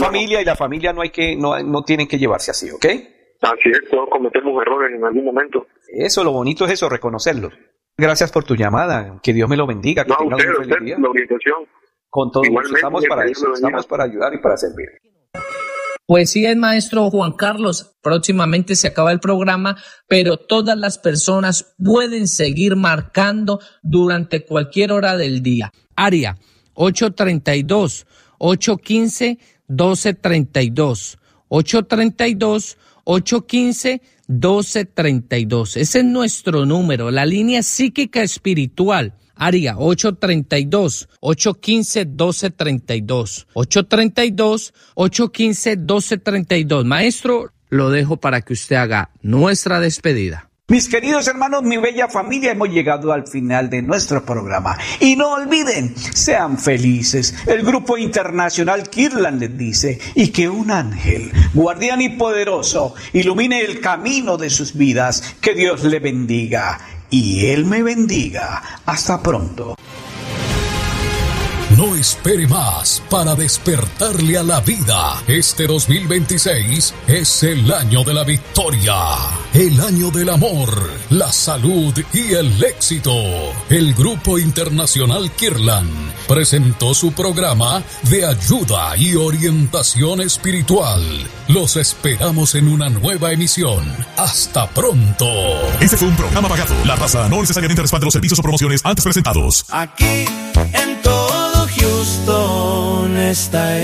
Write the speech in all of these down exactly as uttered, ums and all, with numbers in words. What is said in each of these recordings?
familia y la familia no hay que, no, no tienen que llevarse así, ¿ok? Así es, todos cometemos errores en algún momento. Eso, lo bonito es eso, reconocerlos. Gracias por tu llamada, que Dios me lo bendiga, que no, tengas usted, una feliz usted, día. la orientación. Con todo gusto, estamos para eso, estamos para ayudar y para servir. Pues sí, es maestro Juan Carlos, próximamente se acaba el programa, pero todas las personas pueden seguir marcando durante cualquier hora del día. Área ocho treinta y dos, ocho quince, doce treinta y dos, ocho treinta y dos, ocho quince, doce treinta y dos. Ese es nuestro número, la línea psíquica espiritual. Área ocho treinta y dos, ocho quince, doce treinta y dos. ocho treinta y dos, ocho quince, doce treinta y dos. Maestro, lo dejo para que usted haga nuestra despedida. Mis queridos hermanos, mi bella familia, hemos llegado al final de nuestro programa. Y no olviden, sean felices. El Grupo Internacional Kirtland les dice, y que un ángel, guardián y poderoso, ilumine el camino de sus vidas. Que Dios le bendiga. Y Él me bendiga. Hasta pronto. No espere más para despertarle a la vida. Este dos mil veintiséis es el año de la victoria, el año del amor, la salud y el éxito. El Grupo Internacional Kirtland presentó su programa de ayuda y orientación espiritual. Los esperamos en una nueva emisión. Hasta pronto. Este fue un programa pagado. La raza no necesariamente respalda los servicios o promociones antes presentados. Aquí en todo Houston, esta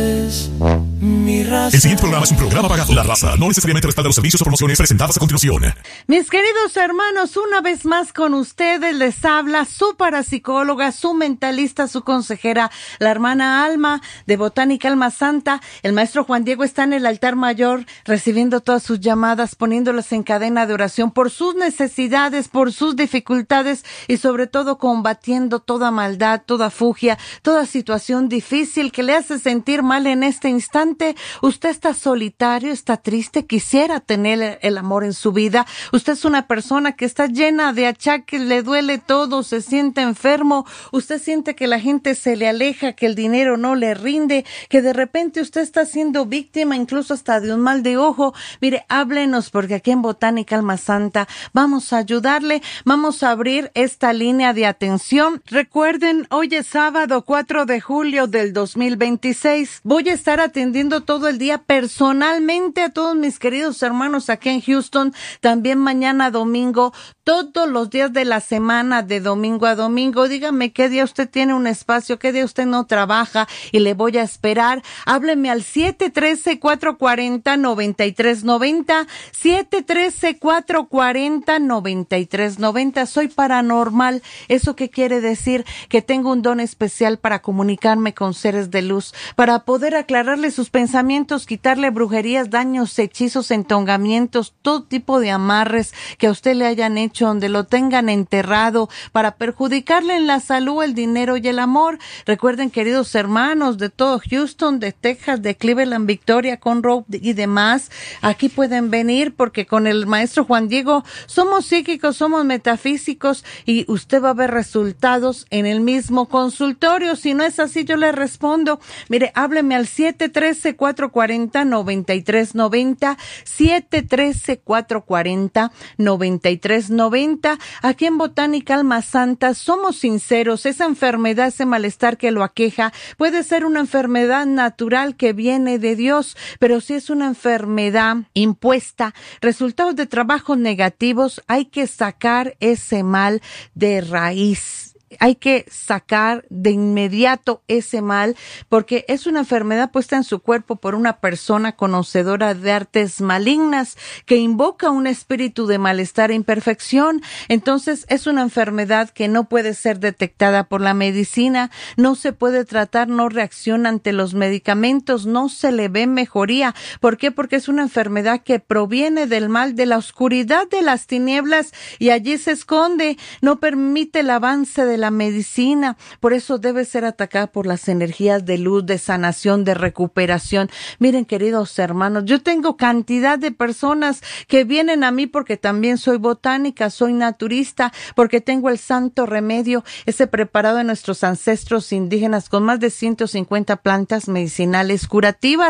es mi raza. El siguiente programa es un programa pagado. La raza no necesariamente respalda los servicios o promociones presentadas a continuación. Mis queridos hermanos, una vez más con ustedes les habla su parapsicóloga, su mentalista, su consejera, la hermana Alma de Botánica Alma Santa. El maestro Juan Diego está en el altar mayor recibiendo todas sus llamadas, poniéndolas en cadena de oración por sus necesidades, por sus dificultades y sobre todo combatiendo toda maldad, toda fugia, toda situación difícil que le hace sentir mal en este instante. Usted está solitario, está triste, quisiera tener el amor en su vida. Usted es una persona que está llena de achaques, le duele todo, se siente enfermo. Usted siente que la gente se le aleja, que el dinero no le rinde, que de repente usted está siendo víctima incluso hasta de un mal de ojo. Mire, háblenos porque aquí en Botánica Alma Santa vamos a ayudarle, vamos a abrir esta línea de atención. Recuerden, hoy es sábado cuatro de julio del dos mil veintiséis. Voy a estar atendiendo todo el día personalmente a todos mis queridos hermanos aquí en Houston, también mañana domingo, todos los días de la semana, de domingo a domingo. Dígame qué día usted tiene un espacio, qué día usted no trabaja y le voy a esperar. Hábleme al siete uno tres, cuatro cuatro cero, nueve tres nueve cero, siete uno tres, cuatro cuatro cero, nueve tres nueve cero. Soy paranormal. ¿Eso qué quiere decir? Que tengo un don especial para comunicarme con seres de luz, para poder aclararle sus pensamientos, quitarle brujerías, daños, hechizos, entongamientos, todo tipo de amarres que a usted le hayan hecho, donde lo tengan enterrado, para perjudicarle en la salud, el dinero y el amor. Recuerden, queridos hermanos de todo Houston, de Texas, de Cleveland, Victoria, Conroe y demás, aquí pueden venir porque con el maestro Juan Diego somos psíquicos, somos metafísicos y usted va a ver resultados en el mismo consultorio. Si no es así, yo le respondo. Mire, hábleme al siete uno tres, cuatro cuatro cero, nueve tres nueve cero, siete uno tres, cuatro cuatro cero, nueve tres nueve cero. Aquí en Botánica Alma Santa somos sinceros. Esa enfermedad, ese malestar que lo aqueja, puede ser una enfermedad natural que viene de Dios, pero si es una enfermedad impuesta, resultados de trabajos negativos, hay que sacar ese mal de raíz. Hay que sacar de inmediato ese mal porque es una enfermedad puesta en su cuerpo por una persona conocedora de artes malignas que invoca un espíritu de malestar e imperfección. Entonces es una enfermedad que no puede ser detectada por la medicina, no se puede tratar, no reacciona ante los medicamentos, no se le ve mejoría. ¿Por qué? Porque es una enfermedad que proviene del mal, de la oscuridad, de las tinieblas, y allí se esconde, no permite el avance de la medicina. Por eso debe ser atacada por las energías de luz, de sanación, de recuperación. Miren, queridos hermanos, yo tengo cantidad de personas que vienen a mí porque también soy botánica, soy naturista, porque tengo el santo remedio, ese preparado de nuestros ancestros indígenas con más de ciento cincuenta plantas medicinales curativas.